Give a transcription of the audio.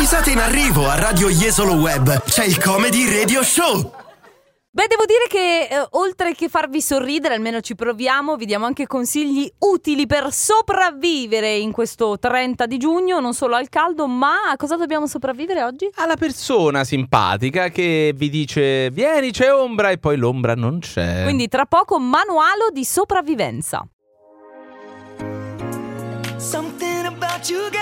Risate in arrivo a Radio Jesolo Web. C'è il Comedy Radio Show. Beh, devo dire che oltre che farvi sorridere, almeno ci proviamo, vi diamo anche consigli utili per sopravvivere in questo 30 di giugno, non solo al caldo, ma a cosa dobbiamo sopravvivere oggi? Alla persona simpatica che vi dice vieni, c'è ombra, e poi l'ombra non c'è. Quindi tra poco manuale di sopravvivenza. Something about you, girl.